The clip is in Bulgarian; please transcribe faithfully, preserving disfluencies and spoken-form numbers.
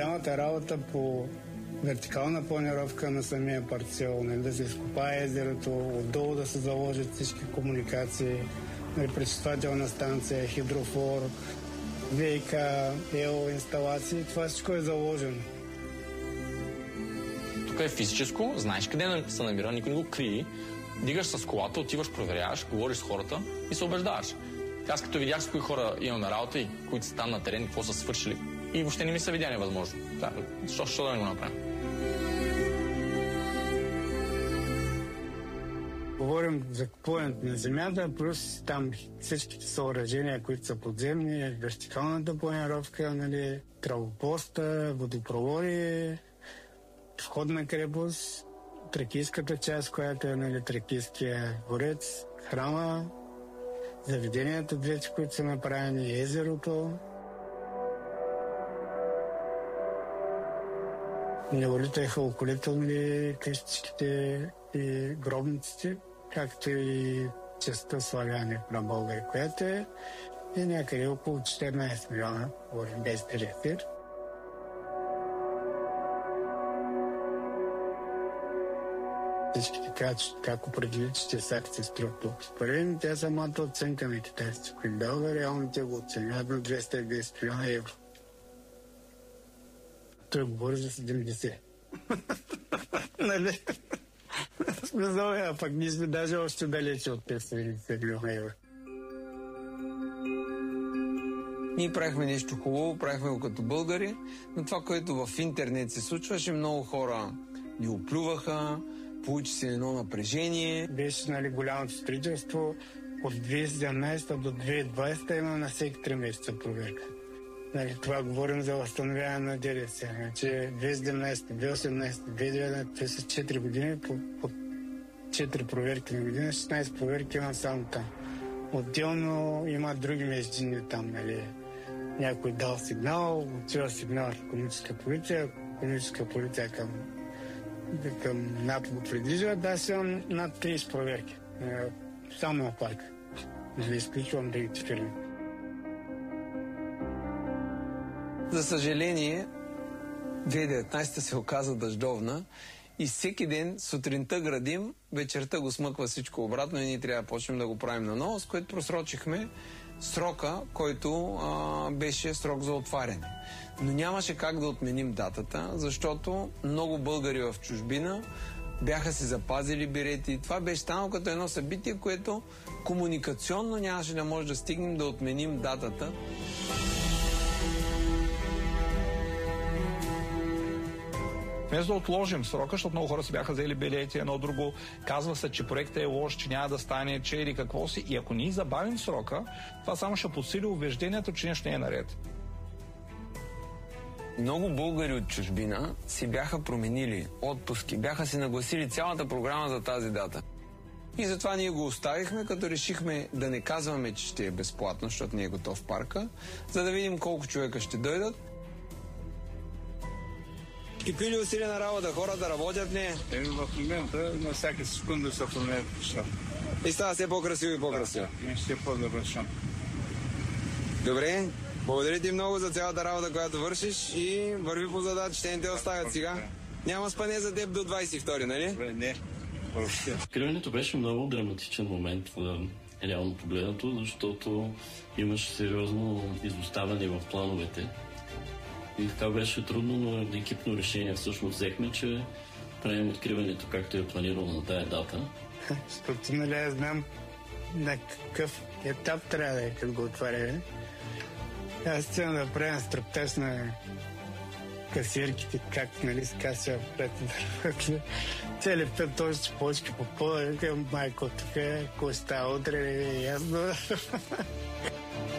голямата работа по вертикална планировка на самия парцел, нали, да се изкопае езерото, отдолу да се заложат всички комуникации, нали, пречиствателна станция, хидрофор, ВИК, ЕО инсталации, това всичко е заложено. Тук е физическо, знаеш къде се намира, никой не го крие. Дигаш с колата, отиваш, проверяваш, говориш с хората и се убеждаваш. Аз като видях с кои хора имаме работа и които са там на терен, какво са свършили, и въобще не ми са видя невъзможно. Да, защо, защо да не го направим? Говорим за купуването на земята, плюс там всичките съоръжения, които са подземни, вертикалната планировка, нали, травопоста, водопроводи, входна крепост, тракийската част, която е, нали, Тракийския дворец, храма, заведенията, двете, които са направени, езерото. Неолита е халколителни къщичките и гробниците, както и частта славяни на България, която е, е някъде около четиринайсет милиона, говорим без телефир. Всички така, как определят, че сега се струва толкова пари, тя самата оценка на китайците, които дълга, реално те го оценяват на двеста и десет милиона евро. Той говори за седемдесет. Нали? Смисъл, а пък ние сме даже още далече от петстотин и деветдесет милиона евро. Ние правихме нещо хубаво, правихме го като българи, но това, което в интернет се случваше, много хора ни оплюваха, получи се едно напрежение. Беше, нали, голямото строителство. От две хиляди и седемнайсета до две хиляди и двайсета има на всеки три месеца проверка. Нали, това говорим за възстановяване на ДДС. Значи две хиляди и седемнайсета, две хиляди и осемнайсета, две хиляди и деветнайсета, това са четири години, по, по четири проверки на година, шестнайсет проверки има само там. Отделно има други междинни там, нали. Някой дал сигнал, отива сигнал в икономическа полиция, икономическа полиция към, към НАП го предвижда, да си имам над трийсет проверки. Само на парка. За изключвам другите фирми. За съжаление, две хиляди и деветнайсета се оказа дъждовна и всеки ден сутринта градим, вечерта го смъква всичко обратно и ние трябва да почнем да го правим наново, с което просрочихме срока, който а, беше срок за отваряне. Но нямаше как да отменим датата, защото много българи в чужбина бяха си запазили билети. Това беше станало като едно събитие, което комуникационно нямаше да може да стигнем да отменим датата. Вместо да отложим срока, защото много хора си бяха взели билети, едно друго, казва се, че проектът е лош, че няма да стане, че или какво си. И ако ние забавим срока, това само ще подсили убеждението, че нещо не е наред. Много българи от чужбина си бяха променили отпуски, бяха си нагласили цялата програма за тази дата. И затова ние го оставихме, като решихме да не казваме, че ще е безплатно, защото не е готов парка, за да видим колко човека ще дойдат. Какви ли усилия на работа? Хората работят ли? Еми в момента на всяка секунда се променят неща. И става все по-красиво и по-красиво. Да, и ще е по-завършен. Добре, благодаря ти много за цялата работа, която вършиш и върви по задачите, не те оставят сега. Няма спане за теб до двайсет и втори, нали? Добре, не. Откриването беше много драматичен момент, реално погледнато, защото имаше сериозно изоставане в плановете. И така беше трудно, но екипно решение всъщност взехме, че правим откриването както е планирано на тая дата. Защото, нали, аз знам на какъв етап трябва да е, като го отваряме. Аз цена да правя структаж на касиерките, как, нали, с кася пред дървъкли. Цели път точно почки по пола, майко, тук, кой става утре, ясно.